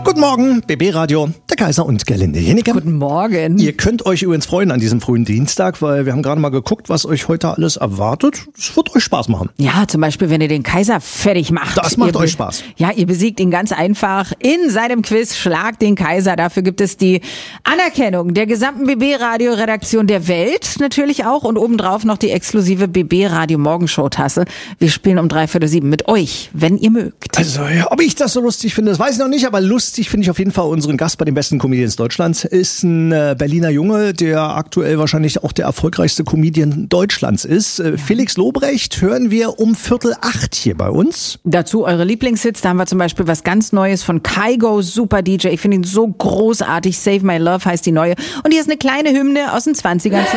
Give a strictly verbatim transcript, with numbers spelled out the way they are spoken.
Guten Morgen, B B Radio, der Kaiser und Gerlinde Jenike. Guten Morgen. Ihr könnt euch übrigens freuen an diesem frühen Dienstag, weil wir haben gerade mal geguckt, was euch heute alles erwartet. Es wird euch Spaß machen. Ja, zum Beispiel, wenn ihr den Kaiser fertig macht. Das macht ihr euch Spaß. Ja, ihr besiegt ihn ganz einfach in seinem Quiz Schlag den Kaiser. Dafür gibt es die Anerkennung der gesamten B B-Radio-Redaktion der Welt natürlich auch und obendrauf noch die exklusive B B-Radio-Morgenshow-Tasse. Wir spielen um dreiviertel sieben mit euch, wenn ihr mögt. Also, ja, ob ich das so lustig finde, das weiß ich noch nicht, aber lustig finde ich auf jeden Fall unseren Gast bei den besten Comedians Deutschlands. Ist ein äh, Berliner Junge, der aktuell wahrscheinlich auch der erfolgreichste Comedian Deutschlands ist. Äh, Felix Lobrecht hören wir um Viertel acht hier bei uns. Dazu eure Lieblingshits, da haben wir zum Beispiel was ganz Neues von Kygo, super D J. Ich finde ihn so großartig. Save My Love heißt die neue. Und hier ist eine kleine Hymne aus den zwanzigern.